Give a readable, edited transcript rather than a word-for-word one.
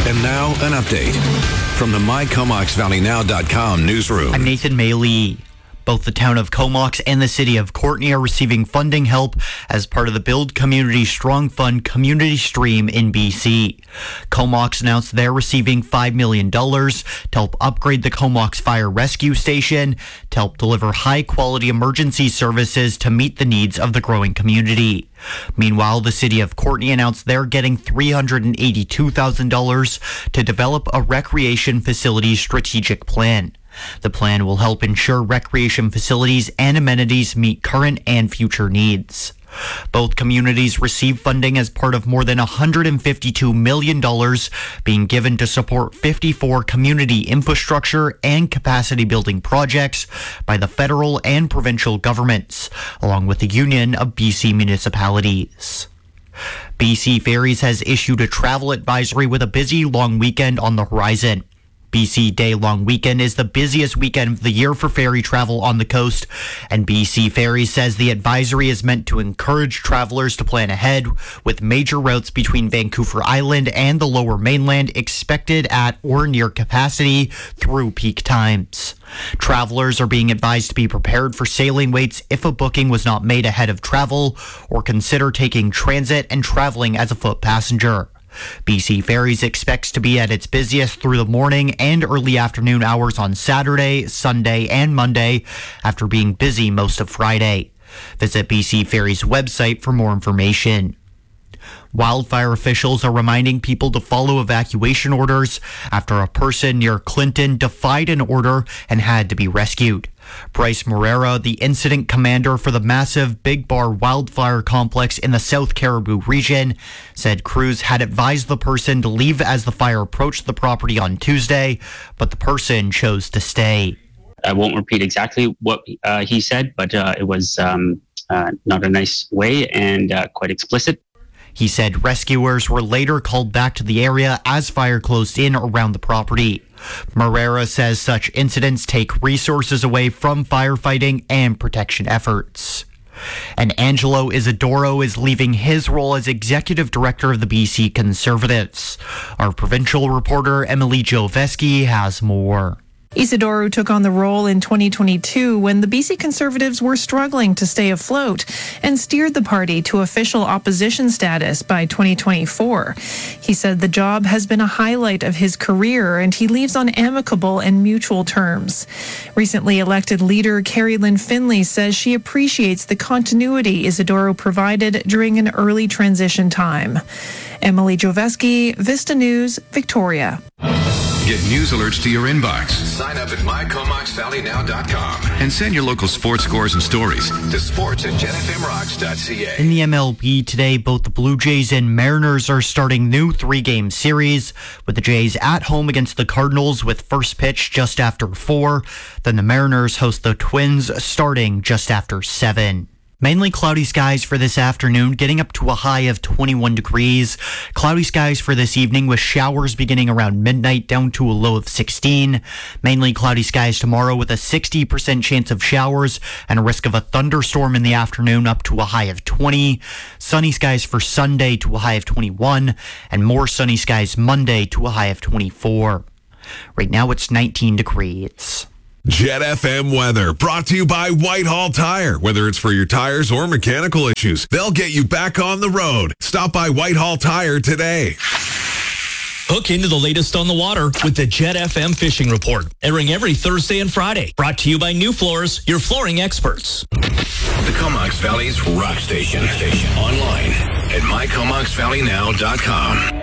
And now, an update from the MyComoxValleyNow.com newsroom. I'm Nathan Maley. Both the town of Comox and the city of Courtenay are receiving funding help as part of the Build Community Strong Fund community stream in BC. Comox announced they're receiving $5 million to help upgrade the Comox Fire Rescue Station to help deliver high-quality emergency services to meet the needs of the growing community. Meanwhile, the city of Courtenay announced they're getting $382,000 to develop a recreation facilities strategic plan. The plan will help ensure recreation facilities and amenities meet current and future needs. Both communities receive funding as part of more than $152 million being given to support 54 community infrastructure and capacity building projects by the federal and provincial governments, along with the Union of BC Municipalities. BC Ferries has issued a travel advisory with a busy long weekend on the horizon. BC Day Long Weekend is the busiest weekend of the year for ferry travel on the coast, and BC Ferries says the advisory is meant to encourage travelers to plan ahead, with major routes between Vancouver Island and the Lower Mainland expected at or near capacity through peak times. Travelers are being advised to be prepared for sailing waits if a booking was not made ahead of travel, or consider taking transit and traveling as a foot passenger. BC Ferries expects to be at its busiest through the morning and early afternoon hours on Saturday, Sunday, and Monday, after being busy most of Friday. Visit BC Ferries' website for more information. Wildfire officials are reminding people to follow evacuation orders after a person near Clinton defied an order and had to be rescued. Bryce Morera, the incident commander for the massive Big Bar wildfire complex in the South Cariboo region, said crews had advised the person to leave as the fire approached the property on Tuesday, but the person chose to stay. I won't repeat exactly what he said, but it was not a nice way and quite explicit. He said rescuers were later called back to the area as fire closed in around the property. Morera says such incidents take resources away from firefighting and protection efforts. And Angelo Isidoro is leaving his role as executive director of the BC Conservatives. Our provincial reporter Emily Joveski has more. Isidoro took on the role in 2022 when the BC Conservatives were struggling to stay afloat and steered the party to official opposition status by 2024. He said the job has been a highlight of his career and he leaves on amicable and mutual terms. Recently elected leader Carrie Lynn Finley says she appreciates the continuity Isidoro provided during an early transition time. Emily Joveski, Vista News, Victoria. Get news alerts to your inbox. Sign up at MyComoxValleyNow.com and send your local sports scores and stories to sports@JetFMRocks.ca. In the MLB today, both the Blue Jays and Mariners are starting new 3-game series, with the Jays at home against the Cardinals with first pitch just after 4. Then the Mariners host the Twins starting just after 7. Mainly cloudy skies for this afternoon, getting up to a high of 21 degrees. Cloudy skies for this evening with showers beginning around midnight down to a low of 16. Mainly cloudy skies tomorrow with a 60% chance of showers and a risk of a thunderstorm in the afternoon up to a high of 20. Sunny skies for Sunday to a high of 21 and more sunny skies Monday to a high of 24. Right now it's 19 degrees. Jet FM weather brought to you by Whitehall Tire. Whether it's for your tires or mechanical issues, they'll get you back on the road. Stop by Whitehall Tire today. Hook into the latest on the water with the Jet FM Fishing Report, airing every Thursday and Friday. Brought to you by New Floors, your flooring experts. The Comox Valley's rock station. Online at MyComoxValleyNow.com.